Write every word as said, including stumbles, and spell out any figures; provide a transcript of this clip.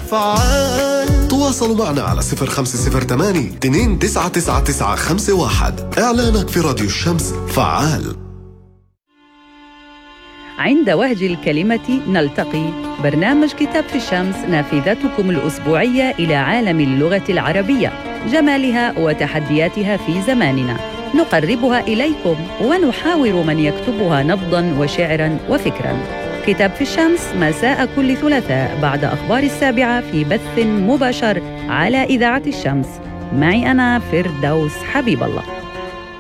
فعال. تواصلوا معنا على صفر خمسة صفر ثمانية اثنين تسعة تسعة تسعة خمسة واحد. إعلانك في راديو الشمس فعال. عند وهج الكلمة نلتقي، برنامج كتاب في الشمس، نافذتكم الأسبوعية إلى عالم اللغة العربية، جمالها وتحدياتها في زماننا، نقربها إليكم ونحاور من يكتبها نبضاً وشعراً وفكراً. كتاب في الشمس مساء كل ثلاثاء بعد أخبار السابعة في بث مباشر على إذاعة الشمس، معي أنا فردوس حبيب الله.